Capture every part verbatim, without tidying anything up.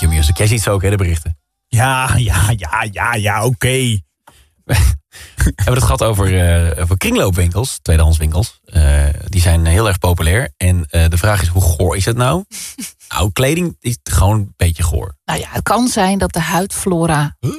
Q-music. Jij ziet ze ook, hè, de berichten. Ja, ja, ja, ja, ja, oké. Okay. We hebben het gehad over, uh, over kringloopwinkels, tweedehandswinkels. Uh, die zijn heel erg populair. En uh, de vraag is, hoe goor is het nou? Nou, kleding is gewoon een beetje goor. Nou ja, het kan zijn dat de huidflora huh?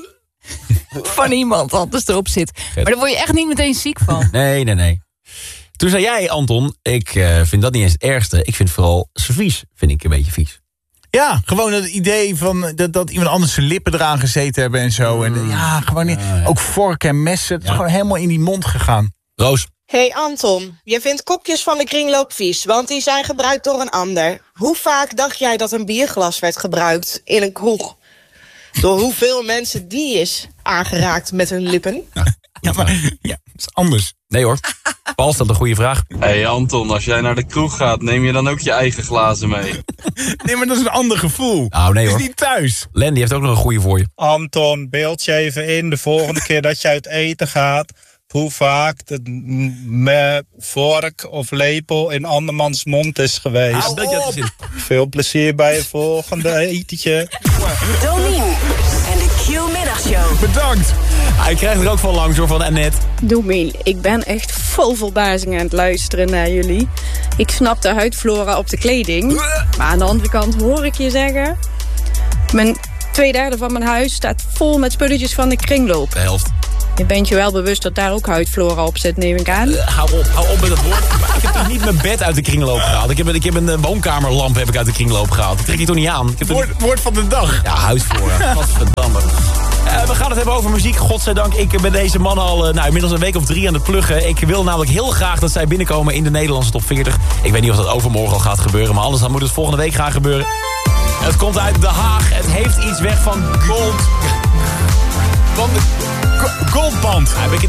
van iemand anders erop zit. Maar daar word je echt niet meteen ziek van. Nee, nee, nee. Toen zei jij, Anton, ik uh, vind dat niet eens het ergste. Ik vind vooral servies, vind ik een beetje vies. Ja, gewoon het idee van dat, dat iemand anders zijn lippen eraan gezeten hebben en zo. En ja, gewoon niet, ja, ja. Ook vorken en messen. Het is ja. gewoon helemaal in die mond gegaan. Roos. Hey Anton, je vindt kopjes van de kringloop vies, want die zijn gebruikt door een ander. Hoe vaak dacht jij dat een bierglas werd gebruikt in een kroeg? Door hoeveel mensen die is aangeraakt met hun lippen? Ja, ja maar ja, dat is anders. Nee hoor. Paul stelt een goede vraag. Hey Anton, als jij naar de kroeg gaat, neem je dan ook je eigen glazen mee? Nee, maar dat is een ander gevoel. Nou, nee hoor. Het is niet thuis. Len, die heeft ook nog een goede voor je. Anton, beeld je even in de volgende keer dat je uit eten gaat. Hoe vaak de me vork of lepel in andermans mond is geweest. Ah, dat je Veel plezier bij je volgende etentje. Domien en de Q-middagshow. Bedankt. Hij krijgt er ook van langs hoor, van Annette. Domien, ik ben echt vol verbazing aan het luisteren naar jullie. Ik snap de huidflora op de kleding. Maar aan de andere kant hoor ik je zeggen... Mijn twee derde van mijn huis staat vol met spulletjes van de kringloop. De helft. Je bent je wel bewust dat daar ook huidflora op zit, neem ik aan? Uh, hou op, hou op met het woord. Maar ik heb toch niet mijn bed uit de kringloop gehaald. Ik heb, ik heb een uh, woonkamerlamp heb ik uit de kringloop gehaald. Dat trek je toch niet aan? Ik heb woord, woord van de dag. Ja, huidflora. Godverdamme. Uh, we gaan het hebben over muziek. Godzijdank, ik ben deze man al uh, nou, inmiddels een week of drie aan het pluggen. Ik wil namelijk heel graag dat zij binnenkomen in de Nederlandse top veertig. Ik weet niet of dat overmorgen al gaat gebeuren, maar anders dan moet het volgende week gaan gebeuren. Het komt uit Den Haag. Het heeft iets weg van gold. Van de goldband. Ja,